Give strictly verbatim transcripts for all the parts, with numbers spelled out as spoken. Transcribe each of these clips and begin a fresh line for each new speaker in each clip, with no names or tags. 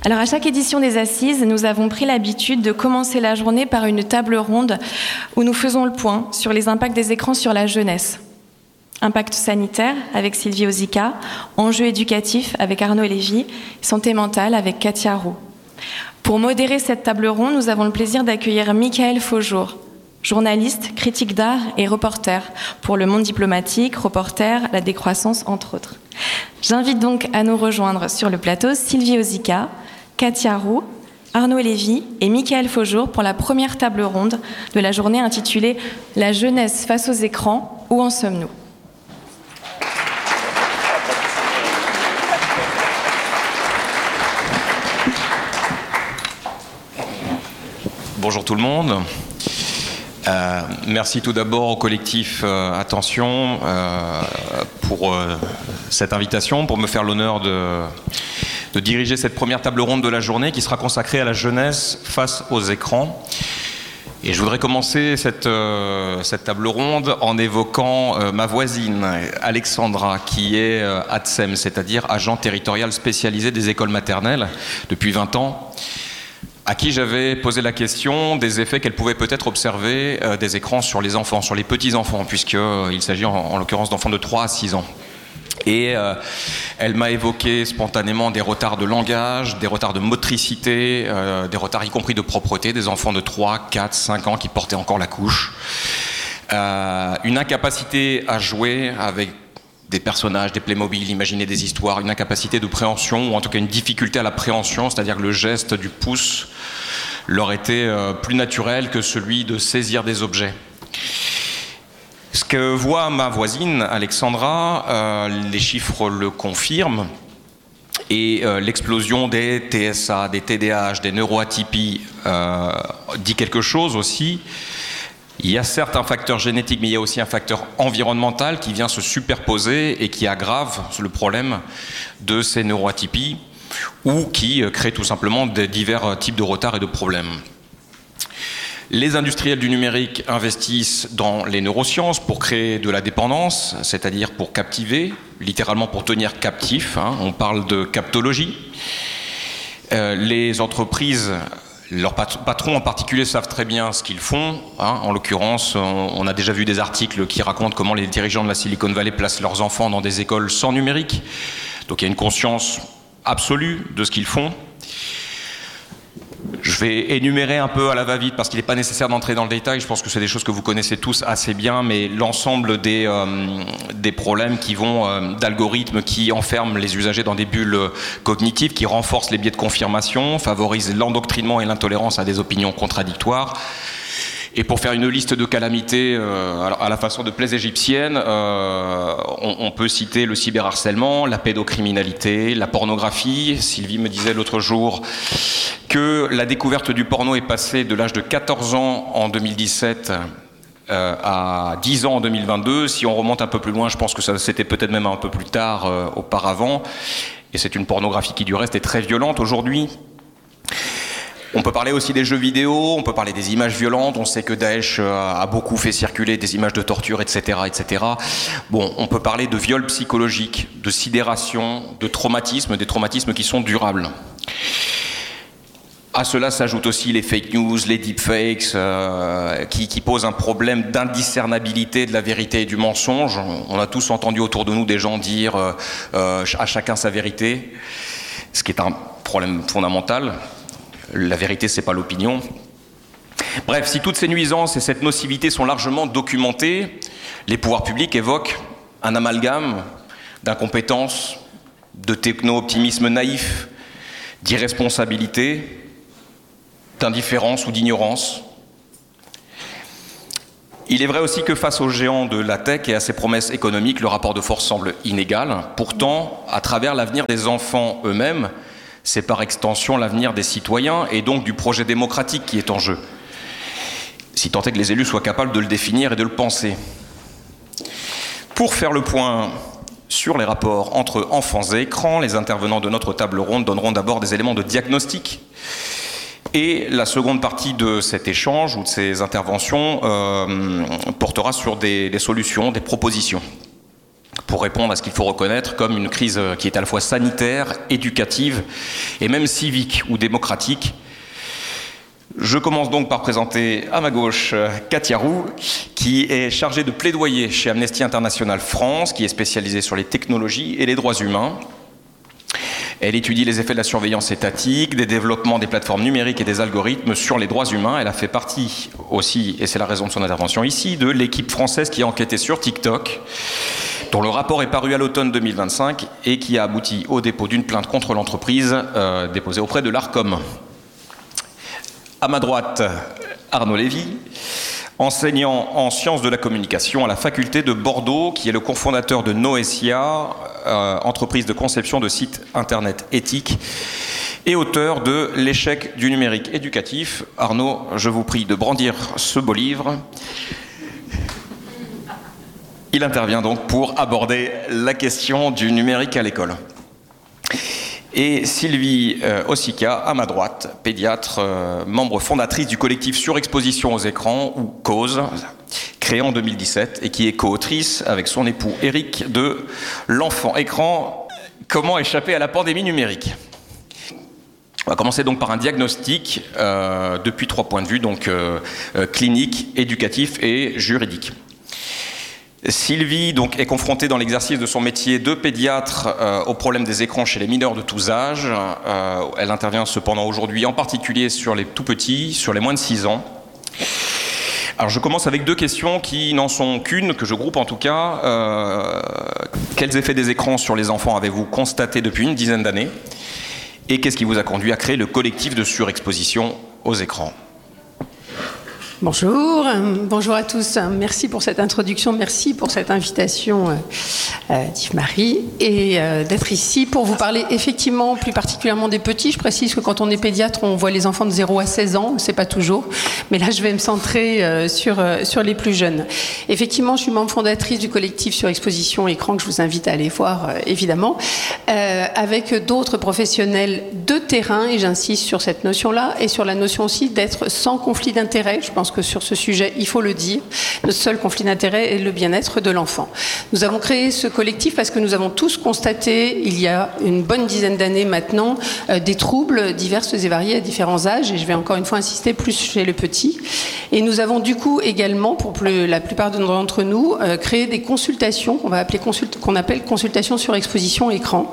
Alors à chaque édition des Assises, nous avons pris l'habitude de commencer la journée par une table ronde où nous faisons le point sur les impacts des écrans sur la jeunesse. Impact sanitaire avec Sylvie Ozika, enjeux éducatifs avec Arnaud Lévy, santé mentale avec Katia Roux. Pour modérer cette table ronde, nous avons le plaisir d'accueillir Mickaël Faujour, journaliste, critique d'art et reporter pour Le Monde diplomatique, reporter, La Décroissance, entre autres. J'invite donc à nous rejoindre sur le plateau Sylvie Ozika, Katia Roux, Arnaud Lévy et Mickaël Faujour pour la première table ronde de la journée intitulée « La jeunesse face aux écrans, où en sommes-nous » ?
Bonjour tout le monde. Euh, merci tout d'abord au collectif euh, Attention euh, pour euh, cette invitation, pour me faire l'honneur de, de diriger cette première table ronde de la journée qui sera consacrée à la jeunesse face aux écrans. Et je voudrais commencer cette, euh, cette table ronde en évoquant euh, ma voisine Alexandra, qui est euh, A T S E M, c'est-à-dire agent territorial spécialisé des écoles maternelles depuis vingt ans. À qui j'avais posé la question des effets qu'elle pouvait peut-être observer euh, des écrans sur les enfants, sur les petits-enfants, puisqu'il euh, s'agit en, en l'occurrence d'enfants de trois à six ans. Et euh, elle m'a évoqué spontanément des retards de langage, des retards de motricité, euh, des retards y compris de propreté, des enfants de trois, quatre, cinq ans qui portaient encore la couche. Euh, une incapacité à jouer avec des personnages, des Playmobil, imaginer des histoires, une incapacité de préhension, ou en tout cas une difficulté à la préhension, c'est-à-dire que le geste du pouce leur était euh, plus naturel que celui de saisir des objets. Ce que voit ma voisine, Alexandra, euh, les chiffres le confirment, et euh, l'explosion des T S A, des T D A H, des neuroatypies euh, dit quelque chose aussi. Il y a certes un facteur génétique, mais il y a aussi un facteur environnemental qui vient se superposer et qui aggrave le problème de ces neuroatypies ou qui crée tout simplement des divers types de retards et de problèmes. Les industriels du numérique investissent dans les neurosciences pour créer de la dépendance, c'est-à-dire pour captiver, littéralement pour tenir captif, hein, on parle de captologie. Euh, les entreprises... Leurs patrons en particulier savent très bien ce qu'ils font. Hein. En l'occurrence, on a déjà vu des articles qui racontent comment les dirigeants de la Silicon Valley placent leurs enfants dans des écoles sans numérique. Donc il y a une conscience absolue de ce qu'ils font. Je vais énumérer un peu à la va-vite parce qu'il n'est pas nécessaire d'entrer dans le détail. Je pense que c'est des choses que vous connaissez tous assez bien, mais l'ensemble des, euh, des problèmes qui vont euh, d'algorithmes qui enferment les usagers dans des bulles cognitives, qui renforcent les biais de confirmation, favorisent l'endoctrinement et l'intolérance à des opinions contradictoires. Et pour faire une liste de calamités euh, à la façon de plaies égyptiennes, euh, on, on peut citer le cyberharcèlement, la pédocriminalité, la pornographie. Sylvie me disait l'autre jour que la découverte du porno est passée de l'âge de quatorze ans en deux mille dix-sept euh, à dix ans en deux mille vingt-deux. Si on remonte un peu plus loin, je pense que ça, c'était peut-être même un peu plus tard euh, auparavant. Et c'est une pornographie qui du reste est très violente aujourd'hui. On peut parler aussi des jeux vidéo, on peut parler des images violentes, on sait que Daesh a beaucoup fait circuler des images de torture, et cetera, et cetera. Bon, on peut parler de viols psychologiques, de sidération, de traumatismes, des traumatismes qui sont durables. À cela s'ajoutent aussi les fake news, les deepfakes, euh, qui, qui posent un problème d'indiscernabilité de la vérité et du mensonge. On a tous entendu autour de nous des gens dire euh, euh, à chacun sa vérité, ce qui est un problème fondamental. La vérité, c'est pas l'opinion. Bref, si toutes ces nuisances et cette nocivité sont largement documentées, les pouvoirs publics évoquent un amalgame d'incompétence, de techno-optimisme naïf, d'irresponsabilité, d'indifférence ou d'ignorance. Il est vrai aussi que face aux géants de la tech et à ses promesses économiques, le rapport de force semble inégal. Pourtant, à travers l'avenir des enfants eux-mêmes, c'est par extension l'avenir des citoyens et donc du projet démocratique qui est en jeu. Si tant est que les élus soient capables de le définir et de le penser. Pour faire le point sur les rapports entre enfants et écrans, les intervenants de notre table ronde donneront d'abord des éléments de diagnostic. Et la seconde partie de cet échange ou de ces interventions euh, portera sur des, des solutions, des propositions. pour répondre à ce qu'il faut reconnaître comme une crise qui est à la fois sanitaire, éducative et même civique ou démocratique. Je commence donc par présenter à ma gauche Katia Roux, qui est chargée de plaidoyer chez Amnesty International France, qui est spécialisée sur les technologies et les droits humains. Elle étudie les effets de la surveillance étatique, des développements des plateformes numériques et des algorithmes sur les droits humains. Elle a fait partie aussi, et c'est la raison de son intervention ici, de l'équipe française qui a enquêté sur TikTok, dont le rapport est paru à l'automne deux mille vingt-cinq et qui a abouti au dépôt d'une plainte contre l'entreprise euh, déposée auprès de l'Arcom. À ma droite, Arnaud Lévy, enseignant en sciences de la communication à la faculté de Bordeaux, qui est le cofondateur de Noesia, euh, entreprise de conception de sites internet éthiques, et auteur de L'échec du numérique éducatif. Arnaud, je vous prie de brandir ce beau livre. Il intervient donc pour aborder la question du numérique à l'école. Et Sylvie euh, Ossika, à ma droite, pédiatre, euh, membre fondatrice du collectif Surexposition aux écrans, ou Cause, créé en deux mille dix-sept, et qui est co-autrice avec son époux Eric de L'enfant écran, comment échapper à la pandémie numérique. On va commencer donc par un diagnostic euh, depuis trois points de vue, donc euh, euh, clinique, éducatif et juridique. Sylvie donc, est confrontée dans l'exercice de son métier de pédiatre euh, au problème des écrans chez les mineurs de tous âges. Euh, elle intervient cependant aujourd'hui en particulier sur les tout-petits, sur les moins de six ans. Alors je commence avec deux questions qui n'en sont qu'une, que je groupe en tout cas. Euh, quels effets des écrans sur les enfants avez-vous constaté depuis une dizaine d'années? Et qu'est-ce qui vous a conduit à créer le collectif de surexposition aux écrans?
Bonjour, bonjour à tous. Merci pour cette introduction, merci pour cette invitation, euh, Yves-Marie, et euh, d'être ici pour vous parler effectivement plus particulièrement des petits. Je précise que quand on est pédiatre, on voit les enfants de zéro à seize ans, c'est pas toujours, mais là je vais me centrer euh, sur, euh, sur les plus jeunes. Effectivement, je suis membre fondatrice du collectif Surexposition écran que je vous invite à aller voir, euh, évidemment, euh, avec d'autres professionnels de terrain, et j'insiste sur cette notion-là, et sur la notion aussi d'être sans conflit d'intérêt. Je pense que sur ce sujet, il faut le dire, notre seul conflit d'intérêt est le bien-être de l'enfant. Nous avons créé ce collectif parce que nous avons tous constaté, il y a une bonne dizaine d'années maintenant, euh, des troubles divers et variés à différents âges, et je vais encore une fois insister plus chez le petit. Et nous avons du coup également, pour plus, la plupart d'entre nous, euh, créé des consultations qu'on va appeler consult- qu'on appelle consultations sur exposition écran.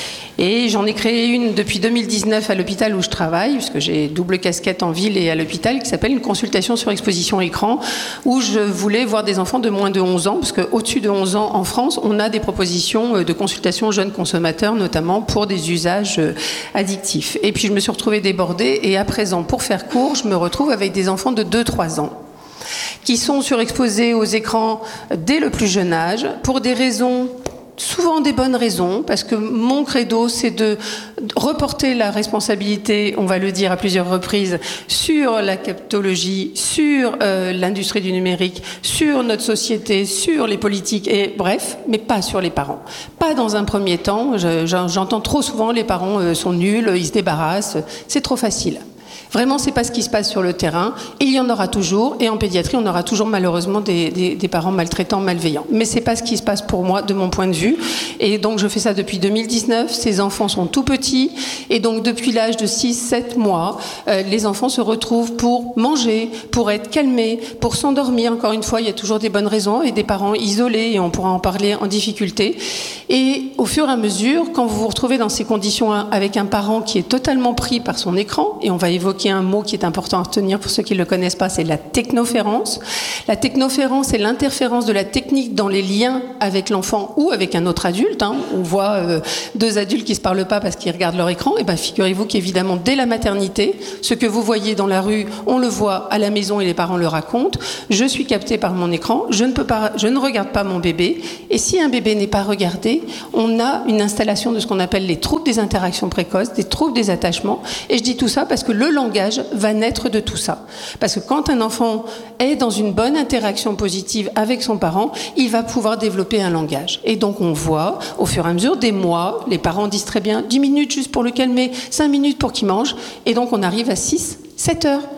Et j'en ai créé une depuis deux mille dix-neuf à l'hôpital où je travaille, puisque j'ai double casquette en ville et à l'hôpital, qui s'appelle une consultation sur exposition écran, où je voulais voir des enfants de moins de onze ans, parce qu'au-dessus de onze ans en France, on a des propositions de consultation jeunes consommateurs, notamment pour des usages addictifs. Et puis je me suis retrouvée débordée, et à présent, pour faire court, je me retrouve avec des enfants de deux à trois ans, qui sont surexposés aux écrans dès le plus jeune âge, pour des raisons... souvent des bonnes raisons, parce que mon credo, c'est de reporter la responsabilité, on va le dire à plusieurs reprises, sur la captologie, sur euh, l'industrie du numérique, sur notre société, sur les politiques, et bref, mais pas sur les parents. Pas dans un premier temps. Je, j'entends trop souvent les parents euh, sont nuls, ils se débarrassent, c'est trop facile. Vraiment, c'est pas ce qui se passe sur le terrain. Il y en aura toujours, et en pédiatrie, on aura toujours malheureusement des, des, des parents maltraitants, malveillants. Mais c'est pas ce qui se passe pour moi, de mon point de vue. Et donc, je fais ça depuis deux mille dix-neuf. Ces enfants sont tout petits, et donc depuis l'âge de six à sept mois, euh, les enfants se retrouvent pour manger, pour être calmés, pour s'endormir. Encore une fois, il y a toujours des bonnes raisons, et des parents isolés, et on pourra en parler, en difficulté. Et au fur et à mesure, quand vous vous retrouvez dans ces conditions avec un parent qui est totalement pris par son écran, et on va évoquer un mot qui est important à retenir pour ceux qui ne le connaissent pas, c'est la technoférence. La technoférence, c'est l'interférence de la technique dans les liens avec l'enfant ou avec un autre adulte. Hein. On voit euh, deux adultes qui ne se parlent pas parce qu'ils regardent leur écran. Et bien, figurez-vous qu'évidemment, dès la maternité, ce que vous voyez dans la rue, on le voit à la maison et les parents le racontent. Je suis captée par mon écran, je ne peux pas, je ne regarde pas mon bébé. Et si un bébé n'est pas regardé, on a une installation de ce qu'on appelle les troubles des interactions précoces, des troubles des attachements. Et je dis tout ça parce que le langage va naître de tout ça. Parce que quand un enfant est dans une bonne interaction positive avec son parent, il va pouvoir développer un langage. Et donc on voit, au fur et à mesure des mois, les parents disent très bien dix minutes juste pour le calmer, cinq minutes pour qu'il mange, et donc on arrive à six, sept heures.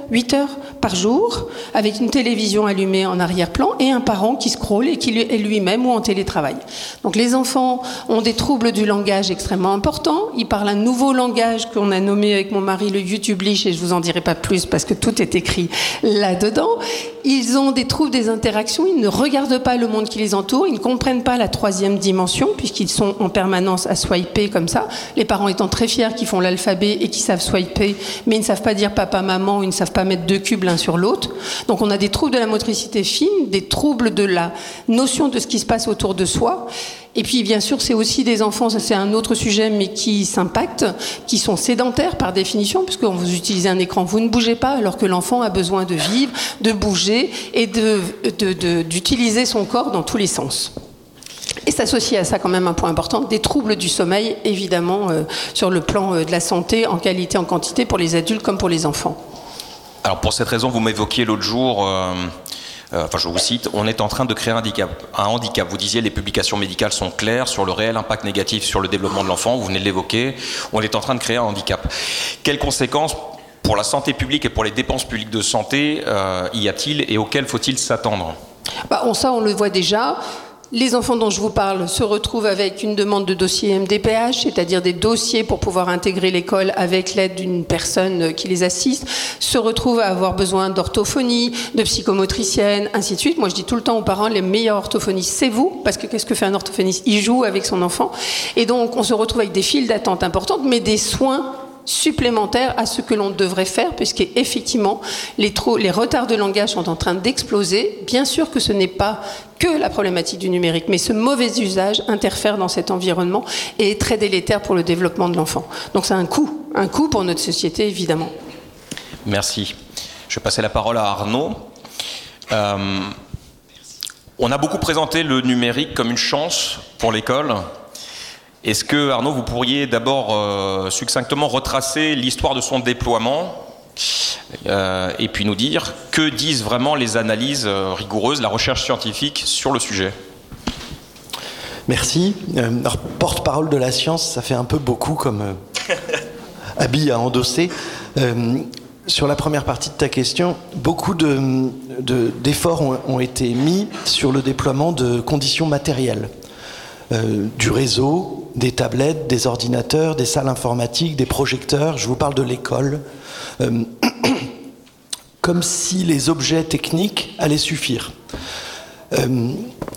huit heures par jour, avec une télévision allumée en arrière-plan et un parent qui scrolle et qui est lui-même ou en télétravail. Donc les enfants ont des troubles du langage extrêmement importants. Ils parlent un nouveau langage qu'on a nommé avec mon mari le YouTublish, et je vous en dirai pas plus parce que tout est écrit là-dedans. Ils ont des troubles des interactions, ils ne regardent pas le monde qui les entoure, ils ne comprennent pas la troisième dimension puisqu'ils sont en permanence à swiper comme ça. Les parents étant très fiers qu'ils font l'alphabet et qu'ils savent swiper, mais ils ne savent pas dire papa, maman, ils ne savent pas mettre deux cubes l'un sur l'autre. Donc on a des troubles de la motricité fine, des troubles de la notion de ce qui se passe autour de soi. Et puis, bien sûr, c'est aussi des enfants, ça c'est un autre sujet, mais qui s'impactent, qui sont sédentaires par définition, puisque quand vous utilisez un écran, vous ne bougez pas, alors que l'enfant a besoin de vivre, de bouger et de, de, de, d'utiliser son corps dans tous les sens. Et s'associe à ça quand même un point important, des troubles du sommeil, évidemment, euh, sur le plan euh, de la santé, en qualité, en quantité, pour les adultes comme pour les enfants.
Alors, pour cette raison, vous m'évoquiez l'autre jour... Euh... Enfin, je vous cite, on est en train de créer un handicap. Un handicap. Vous disiez, les publications médicales sont claires sur le réel impact négatif sur le développement de l'enfant. Vous venez de l'évoquer. On est en train de créer un handicap. Quelles conséquences pour la santé publique et pour les dépenses publiques de santé euh, y a-t-il et auxquelles faut-il s'attendre ?
Bah, on, ça, on le voit déjà. Les enfants dont je vous parle se retrouvent avec une demande de dossier M D P H, c'est-à-dire des dossiers pour pouvoir intégrer l'école avec l'aide d'une personne qui les assiste, se retrouvent à avoir besoin d'orthophonie, de psychomotricienne, ainsi de suite. Moi, je dis tout le temps aux parents, les meilleurs orthophonistes, c'est vous, parce que qu'est-ce que fait un orthophoniste ? Il joue avec son enfant. Et donc, on se retrouve avec des files d'attente importantes, mais des soins supplémentaires à ce que l'on devrait faire, puisqu'effectivement, les, trop, les retards de langage sont en train d'exploser. Bien sûr que ce n'est pas que la problématique du numérique, mais ce mauvais usage interfère dans cet environnement et est très délétère pour le développement de l'enfant. Donc c'est un coût, un coût pour notre société, évidemment.
Merci. Je vais passer la parole à Arnaud. Euh, on a beaucoup présenté le numérique comme une chance pour l'école. Est-ce que, Arnaud, vous pourriez d'abord euh, succinctement retracer l'histoire de son déploiement euh, et puis nous dire que disent vraiment les analyses euh, rigoureuses, la recherche scientifique sur le sujet ?
Merci. Euh, alors, porte-parole de la science, ça fait un peu beaucoup comme euh, habit à endosser. Euh, sur la première partie de ta question, beaucoup de, de, d'efforts ont, ont été mis sur le déploiement de conditions matérielles. Euh, du réseau, des tablettes, des ordinateurs, des salles informatiques, des projecteurs, je vous parle de l'école, euh, comme si les objets techniques allaient suffire. Euh,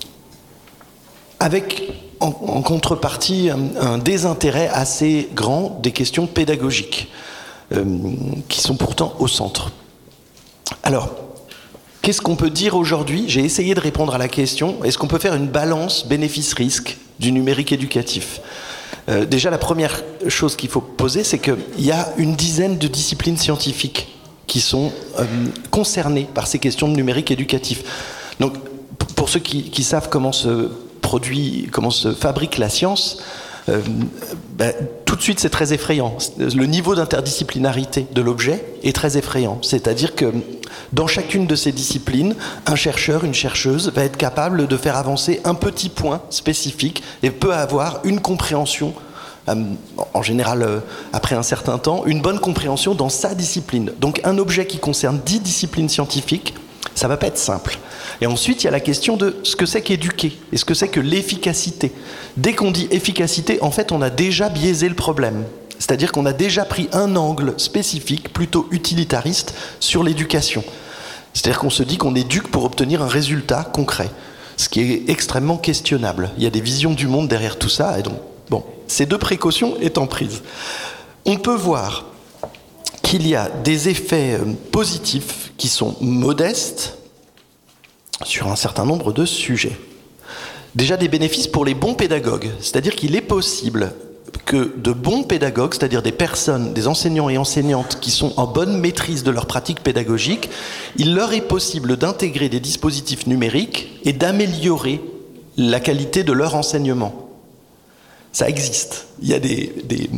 avec en, en contrepartie un, un désintérêt assez grand des questions pédagogiques, euh, qui sont pourtant au centre. Alors, qu'est-ce qu'on peut dire aujourd'hui ? J'ai essayé de répondre à la question, est-ce qu'on peut faire une balance bénéfice-risque du numérique éducatif ? euh, Déjà, la première chose qu'il faut poser, c'est qu'il y a une dizaine de disciplines scientifiques qui sont euh, concernées par ces questions de numérique éducatif. Donc, pour ceux qui, qui savent comment se produit, comment se fabrique la science, euh, ben, tout de suite c'est très effrayant. Le niveau d'interdisciplinarité de l'objet est très effrayant. C'est-à-dire que dans chacune de ces disciplines, un chercheur, une chercheuse va être capable de faire avancer un petit point spécifique et peut avoir une compréhension, euh, en général euh, après un certain temps, une bonne compréhension dans sa discipline. Donc un objet qui concerne dix disciplines scientifiques, ça va pas être simple. Et ensuite, il y a la question de ce que c'est qu'éduquer et ce que c'est que l'efficacité. Dès qu'on dit efficacité, en fait, on a déjà biaisé le problème. C'est-à-dire qu'on a déjà pris un angle spécifique, plutôt utilitariste, sur l'éducation. C'est-à-dire qu'on se dit qu'on éduque pour obtenir un résultat concret, ce qui est extrêmement questionnable. Il y a des visions du monde derrière tout ça, et donc, bon, ces deux précautions étant prises, on peut voir qu'il y a des effets positifs qui sont modestes sur un certain nombre de sujets. Déjà des bénéfices pour les bons pédagogues, c'est-à-dire qu'il est possible que de bons pédagogues, c'est-à-dire des personnes, des enseignants et enseignantes qui sont en bonne maîtrise de leur pratique pédagogique, il leur est possible d'intégrer des dispositifs numériques et d'améliorer la qualité de leur enseignement. Ça existe. Il y a des, des